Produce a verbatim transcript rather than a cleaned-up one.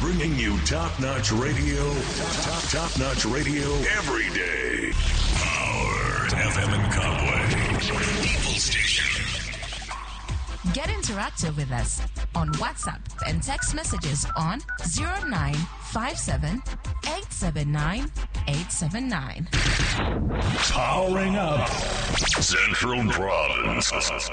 Bringing you top-notch radio, top, top, top-notch radio every day. Power F M in Conway. People Station. Get interactive with us on WhatsApp and text messages on zero nine five seven, eight seven nine, eight seven nine. Powering up Central Province.